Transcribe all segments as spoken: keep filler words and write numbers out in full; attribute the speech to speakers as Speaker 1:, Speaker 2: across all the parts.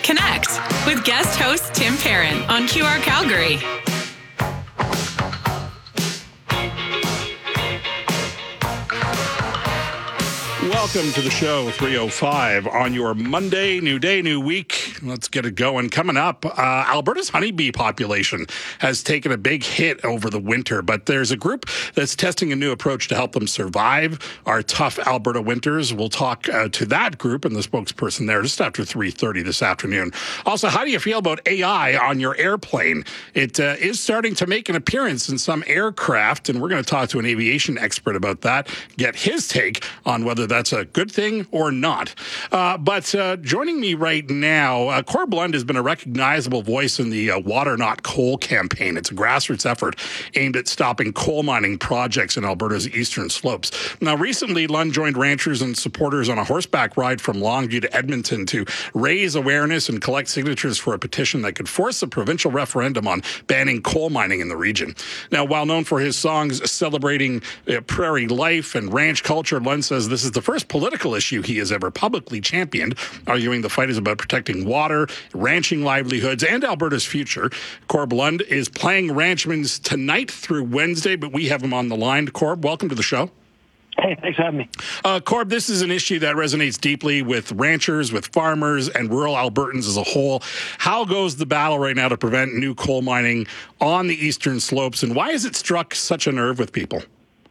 Speaker 1: Connect with guest host Tim Perrin on Q R Calgary.
Speaker 2: Welcome to the show, three oh five on your Monday. New day, new week. Let's get it going. Coming up, uh, Alberta's honeybee population has taken a big hit over the winter, but there's a group that's testing a new approach to help them survive our tough Alberta winters. We'll talk uh, to that group and the spokesperson there just after three thirty this afternoon. Also, how do you feel about A I on your airplane? It uh, is starting to make an appearance in some aircraft, and we're going to talk to an aviation expert about that, get his take on whether that's a good thing or not. Uh, but uh, joining me right now, uh, Corb Lund has been a recognizable voice in the uh, Water Not Coal campaign. It's a grassroots effort aimed at stopping coal mining projects in Alberta's eastern slopes. Now, recently, Lund joined ranchers and supporters on a horseback ride from Longview to Edmonton to raise awareness and collect signatures for a petition that could force a provincial referendum on banning coal mining in the region. Now, while known for his songs celebrating uh, prairie life and ranch culture, Lund says this is the first political issue he has ever publicly championed, arguing the fight is about protecting water, ranching livelihoods, and Alberta's future. Corb Lund is playing Ranchman's tonight through Wednesday, but we have him on the line. Corb, welcome to the show.
Speaker 3: Hey, thanks for having me.
Speaker 2: Uh, Corb, this is an issue that resonates deeply with ranchers, with farmers, and rural Albertans as a whole. How goes the battle right now to prevent new coal mining on the eastern slopes, and why has it struck such a nerve with people?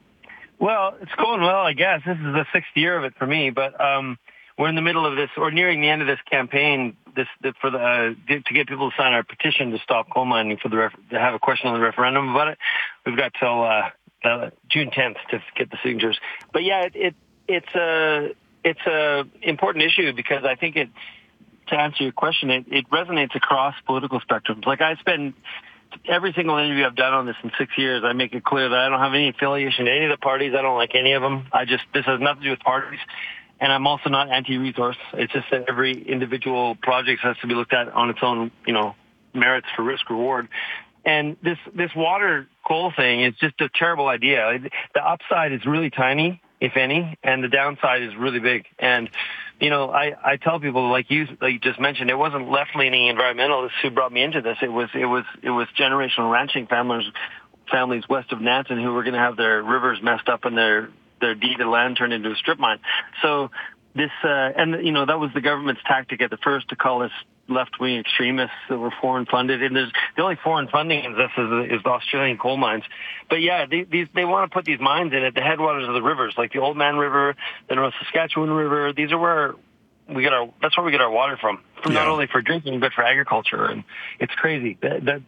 Speaker 3: Well, it's going well, I guess. This is the sixth year of it for me, but um, we're in the middle of this, or nearing the end of this campaign, this for the uh, to get people to sign our petition to stop coal mining for the ref- to have a question on the referendum about it. We've got till uh, uh, June tenth to get the signatures. But yeah, it, it it's a it's a important issue because I think it. To answer your question, it, it resonates across political spectrums. Like I spend. Every single interview I've done on this in six years, I make it clear that I don't have any affiliation to any of the parties. I don't like any of them. I just, this has nothing to do with parties. And I'm also not anti-resource. It's just that every individual project has to be looked at on its own, you know, merits for risk reward. And this, this water coal thing is just a terrible idea. The upside is really tiny, if any, and the downside is really big. And, you know, I, I tell people, like you, like you just mentioned, it wasn't left-leaning environmentalists who brought me into this. It was, it was, it was generational ranching families, families west of Nanton who were going to have their rivers messed up and their, their deeded land turned into a strip mine. So this, uh, and, you know, that was the government's tactic at the first to call us left-wing extremists that were foreign-funded. And there's the only foreign funding in this is, is the Australian coal mines. But yeah, they, these, they want to put these mines in at the headwaters of the rivers, like the Oldman River, the North Saskatchewan River. These are where we get our, that's where we get our water from, from yeah. not only for drinking, but for agriculture. And it's crazy that, that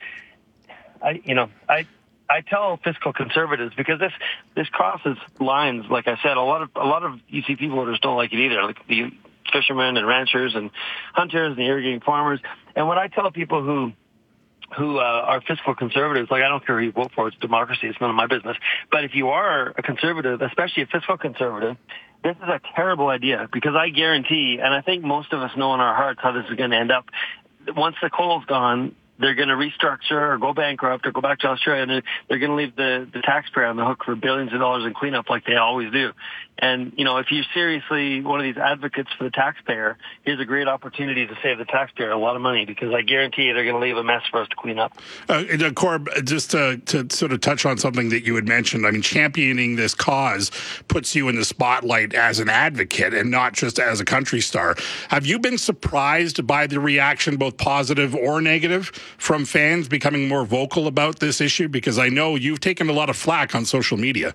Speaker 3: I, you know, I, I tell fiscal conservatives because this, this crosses lines. Like I said, a lot of, a lot of U C P voters don't like it either. Like the fishermen and ranchers and hunters and irrigating farmers. And what I tell people who who uh, are fiscal conservatives, like I don't care who you vote for, it's democracy, it's none of my business. But if you are a conservative, especially a fiscal conservative, this is a terrible idea because I guarantee, and I think most of us know in our hearts how this is going to end up. Once the coal's gone, they're going to restructure or go bankrupt or go back to Australia, and they're going to leave the, the taxpayer on the hook for billions of dollars in cleanup like they always do. And, you know, if you're seriously one of these advocates for the taxpayer, here's a great opportunity to save the taxpayer a lot of money because I guarantee you they're going to leave a mess for us to clean up.
Speaker 2: Uh, Corb, just to, to sort of touch on something that you had mentioned, I mean, championing this cause puts you in the spotlight as an advocate and not just as a country star. Have you been surprised by the reaction, both positive or negative, from fans becoming more vocal about this issue? Because I know you've taken a lot of flack on social media.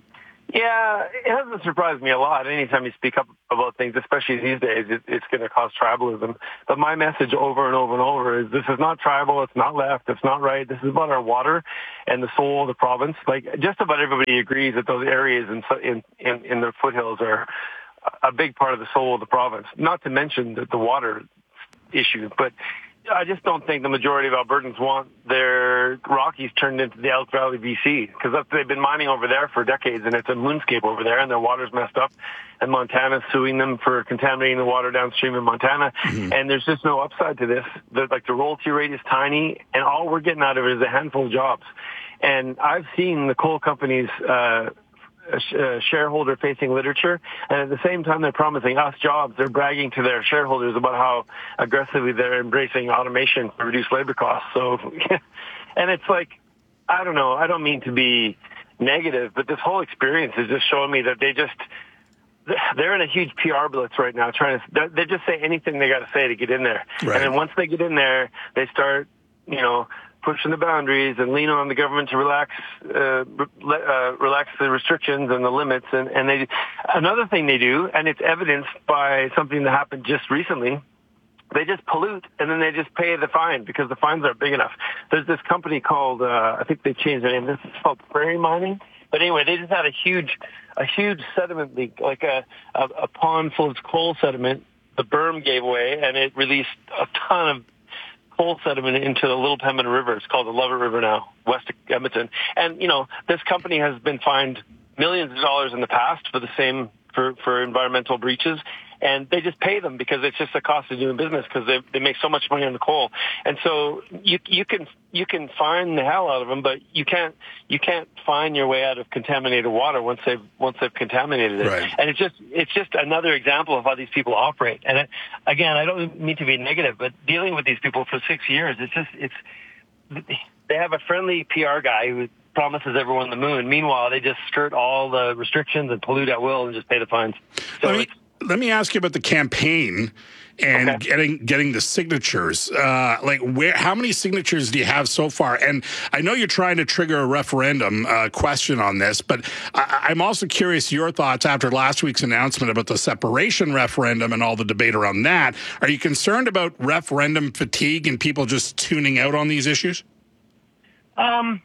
Speaker 3: Yeah, it hasn't surprised me a lot. Anytime you speak up about things, especially these days, it, it's going to cause tribalism. But my message over and over and over is this is not tribal, it's not left, it's not right. This is about our water and the soul of the province. Like, just about everybody agrees that those areas in in in, in the foothills are a big part of the soul of the province. Not to mention the, the water issue, but I just don't think the majority of Albertans want their Rockies turned into the Elk Valley, B C, because they've been mining over there for decades, and it's a moonscape over there, and their water's messed up, and Montana's suing them for contaminating the water downstream in Montana, mm-hmm. and there's just no upside to this. The, like, the royalty rate is tiny, and all we're getting out of it is a handful of jobs. And I've seen the coal companies uh, uh, shareholder-facing literature, and at the same time they're promising us jobs. They're bragging to their shareholders about how aggressively they're embracing automation to reduce labor costs. So, and it's like, I don't know, I don't mean to be negative, but this whole experience is just showing me that they just, they're in a huge P R blitz right now, trying to, they just say anything they got to say to get in there. Right. And then once they get in there, they start, you know, pushing the boundaries and lean on the government to relax, uh, re- uh, relax the restrictions and the limits. And, and they, another thing they do, and it's evidenced by something that happened just recently, they just pollute and then they just pay the fine because the fines aren't big enough. There's this company called, uh, I think they changed their name. This is called Prairie Mining. But anyway, they just had a huge, a huge sediment leak, like a, a, a pond full of coal sediment. The berm gave away and it released a ton of coal sediment into the Little Pembina River. It's called the Lovett River now, west of Edmonton. And, you know, this company has been fined millions of dollars in the past for the same, for, for environmental breaches. And they just pay them because it's just the cost of doing business because they they make so much money on the coal. And so you you can you can fine the hell out of them, but you can't you can't fine your way out of contaminated water once they've once they've contaminated it. Right. And it's just it's just another example of how these people operate. And it, again, I don't mean to be negative, but dealing with these people for six years, it's just it's they have a friendly P R guy who promises everyone the moon. Meanwhile, they just skirt all the restrictions and pollute at will and just pay the fines. So
Speaker 2: Let me, let me ask you about the campaign and okay. getting getting the signatures. Uh, like, where? How many signatures do you have so far? And I know you're trying to trigger a referendum uh, question on this, but I, I'm also curious your thoughts after last week's announcement about the separation referendum and all the debate around that. Are you concerned about referendum fatigue and people just tuning out on these issues?
Speaker 3: Um,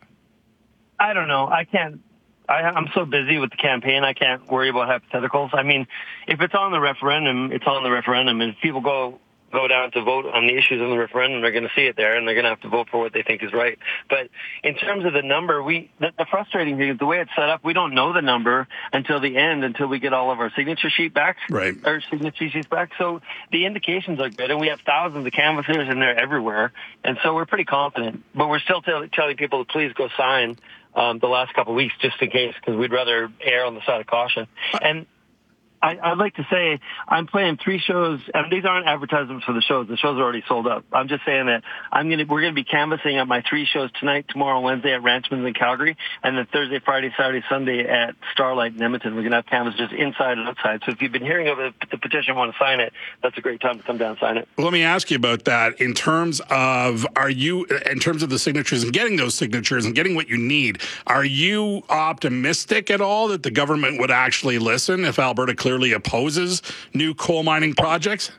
Speaker 3: I don't know. I can't. I, I'm so busy with the campaign, I can't worry about hypotheticals. I mean, if it's on the referendum, it's on the referendum. And if people go go down to vote on the issues in the referendum, they're going to see it there, and they're going to have to vote for what they think is right. But in terms of the number, we the, the frustrating thing is the way it's set up, we don't know the number until the end, until we get all of our signature sheet back,
Speaker 2: right.
Speaker 3: our signature sheets back. So the indications are good, and we have thousands of canvassers, and they're everywhere. And so we're pretty confident. But we're still tell, telling people to please go sign Um, the last couple of weeks, just in case, because we'd rather err on the side of caution. And I, I'd like to say I'm playing three shows, and these aren't advertisements for the shows. The shows are already sold out. I'm just saying that I'm gonna we're gonna be canvassing at my three shows tonight, tomorrow, Wednesday at Ranchman's in Calgary, and then Thursday, Friday, Saturday, Sunday at Starlight in Edmonton. We're gonna have canvasses inside and outside. So if you've been hearing of the, the petition, want to sign it, that's a great time to come down and sign it.
Speaker 2: Well, let me ask you about that. In terms of, are you, in terms of the signatures and getting those signatures and getting what you need, are you optimistic at all that the government would actually listen if Alberta clearly opposes new coal mining projects?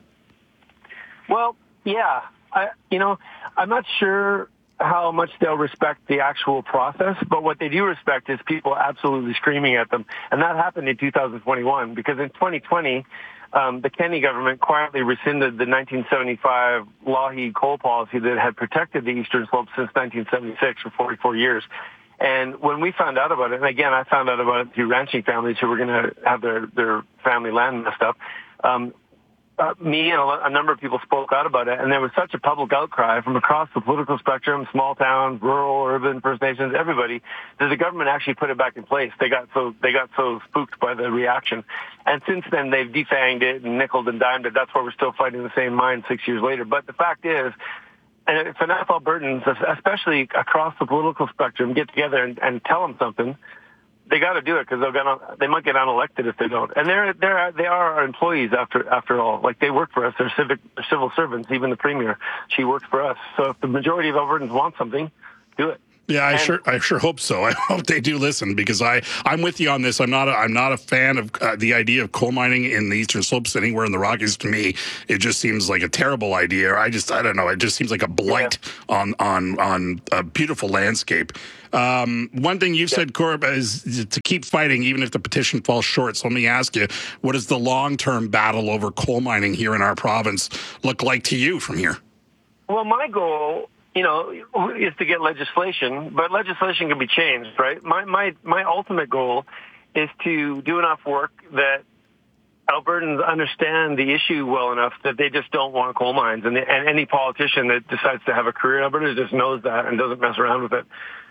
Speaker 3: Well, yeah. I, you know, I'm not sure how much they'll respect the actual process, but what they do respect is people absolutely screaming at them. And that happened in two thousand twenty-one, because in twenty twenty, um, the Kenney government quietly rescinded the nineteen seventy-five Lougheed coal policy that had protected the Eastern Slope since nineteen seventy-six for forty-four years. And when we found out about it, and again, I found out about it through ranching families who were going to have their, their family land messed up, um, uh, me and a, a number of people spoke out about it, and there was such a public outcry from across the political spectrum, small towns, rural, urban, First Nations, everybody, that the government actually put it back in place. They got so they got so spooked by the reaction. And since then, they've defanged it and nickeled and dimed it. That's why we're still fighting the same mine six years later. But the fact is, and if enough Albertans, especially across the political spectrum, get together and, and tell them something, they got to do it, because they'll get on, they might get unelected if they don't. And they're they're they are our employees after after all. Like, they work for us. They're civic they're civil servants. Even the premier, she works for us. So if the majority of Albertans want something, do it.
Speaker 2: Yeah, I
Speaker 3: and,
Speaker 2: sure, I sure hope so. I hope they do listen, because I, I'm with you on this. I'm not, a, I'm not a fan of uh, the idea of coal mining in the Eastern Slopes anywhere in the Rockies. To me, it just seems like a terrible idea. I just, I don't know. It just seems like a blight yeah. on, on, on a beautiful landscape. Um, one thing you've yeah. said, Corb, is to keep fighting even if the petition falls short. So let me ask you, what does the long-term battle over coal mining here in our province look like to you from here?
Speaker 3: Well, my goal, you know, is to get legislation, but legislation can be changed, right? My my my ultimate goal is to do enough work that Albertans understand the issue well enough that they just don't want coal mines, and, the, and any politician that decides to have a career in Alberta just knows that and doesn't mess around with it.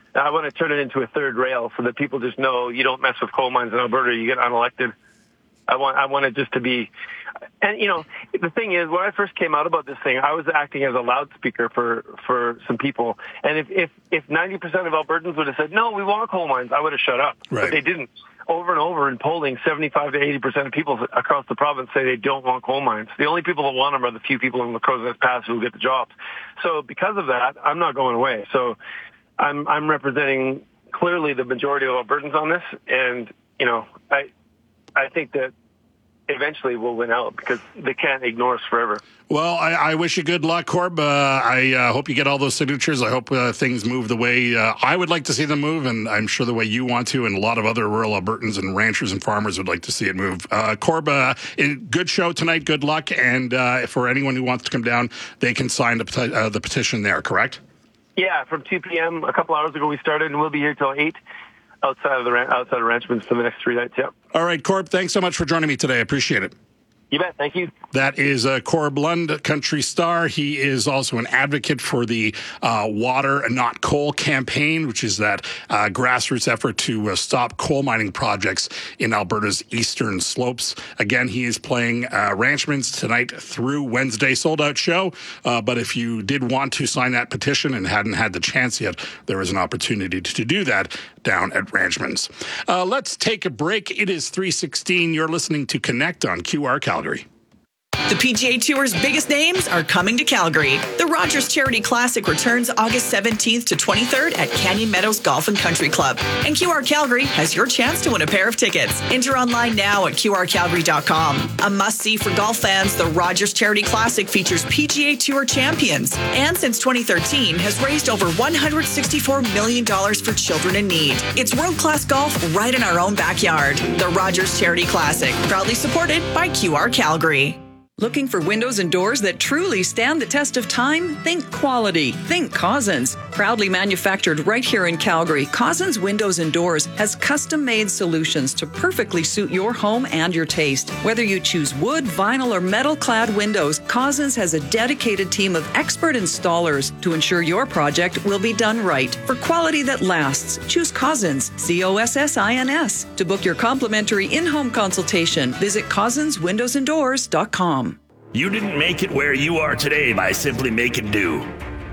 Speaker 3: I want to turn it into a third rail so that people just know you don't mess with coal mines in Alberta, you get unelected. I want I want it just to be, and you know, the thing is, when I first came out about this thing, I was acting as a loudspeaker for, for some people. And if, if, if ninety percent of Albertans would have said, no, we want coal mines, I would have shut up.
Speaker 2: Right.
Speaker 3: But they didn't. Over and over in polling, seventy-five to eighty percent of people across the province say they don't want coal mines. The only people that want them are the few people in the Crow's Pass who will get the jobs. So because of that, I'm not going away. So I'm, I'm representing clearly the majority of Albertans on this. And, you know, I, I think that eventually we'll win out because they can't ignore us forever.
Speaker 2: Well, I, I wish you good luck, Corb. Uh, I uh, hope you get all those signatures. I hope uh, things move the way uh, I would like to see them move, and I'm sure the way you want to, and a lot of other rural Albertans and ranchers and farmers would like to see it move. Uh, Corb, uh, good show tonight. Good luck. And uh, for anyone who wants to come down, they can sign the, peti- uh, the petition there, correct?
Speaker 3: Yeah, from two p.m. a couple hours ago we started, and we'll be here till eight outside of the outside of Ranchmans for the next three nights. Yep.
Speaker 2: All right, Corb, thanks so much for joining me today. I appreciate it.
Speaker 3: You bet. Thank you.
Speaker 2: That is uh, Corb Lund, country star. He is also an advocate for the uh, Water Not Coal campaign, which is that uh, grassroots effort to uh, stop coal mining projects in Alberta's eastern slopes. Again, he is playing uh, Ranchmans tonight through Wednesday. Sold out show. Uh, but if you did want to sign that petition and hadn't had the chance yet, there is an opportunity to do that down at Ranchmans. Uh, let's take a break. It is three sixteen. You're listening to Connect on Q R Calgary.
Speaker 4: The P G A Tour's biggest names are coming to Calgary. The Rogers Charity Classic returns August seventeenth to twenty-third at Canyon Meadows Golf and Country Club. And Q R Calgary has your chance to win a pair of tickets. Enter online now at Q R Calgary dot com. A must-see for golf fans, the Rogers Charity Classic features P G A Tour champions. And since twenty thirteen, has raised over one hundred sixty-four million dollars for children in need. It's world-class golf right in our own backyard. The Rogers Charity Classic, proudly supported by Q R Calgary. Looking for windows and doors that truly stand the test of time? Think quality. Think Cousins. Proudly manufactured right here in Calgary, Cousins Windows and Doors has custom-made solutions to perfectly suit your home and your taste. Whether you choose wood, vinyl, or metal-clad windows, Cousins has a dedicated team of expert installers to ensure your project will be done right. For quality that lasts, choose Cousins, C O S S I N S. To book your complimentary in-home consultation, visit Cousins Windows and Doors dot com.
Speaker 5: You didn't make it where you are today by simply making do.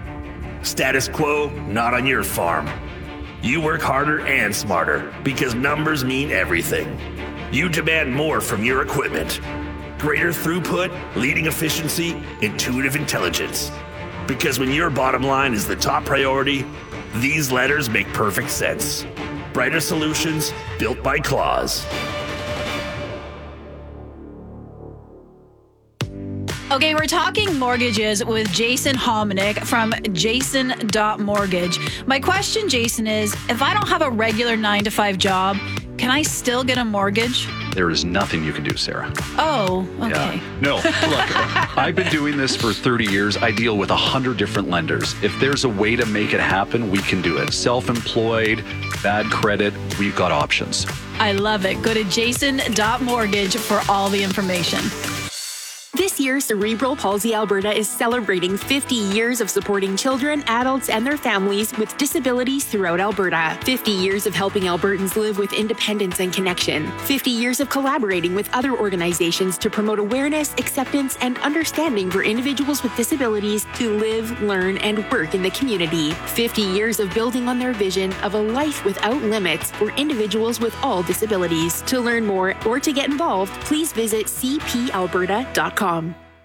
Speaker 5: Status quo, not on your farm. You work harder and smarter because numbers mean everything. You demand more from your equipment. Greater throughput, leading efficiency, intuitive intelligence. Because when your bottom line is the top priority, these letters make perfect sense. Brighter solutions built by Claws.
Speaker 6: Okay, we're talking mortgages with Jason Hominick from Jason dot Mortgage. My question, Jason, is if I don't have a regular nine to five job, can I still get a mortgage?
Speaker 7: There is nothing you can do, Sarah.
Speaker 6: Oh, okay.
Speaker 7: Yeah. No, look, I've been doing this for thirty years. I deal with one hundred different lenders. If there's a way to make it happen, we can do it. Self-employed, bad credit, we've got options.
Speaker 6: I love it. Go to Jason dot Mortgage for all the information.
Speaker 8: This year, Cerebral Palsy Alberta is celebrating fifty years of supporting children, adults, and their families with disabilities throughout Alberta. fifty years of helping Albertans live with independence and connection. fifty years of collaborating with other organizations to promote awareness, acceptance, and understanding for individuals with disabilities to live, learn, and work in the community. fifty years of building on their vision of a life without limits for individuals with all disabilities. To learn more or to get involved, please visit c p alberta dot com.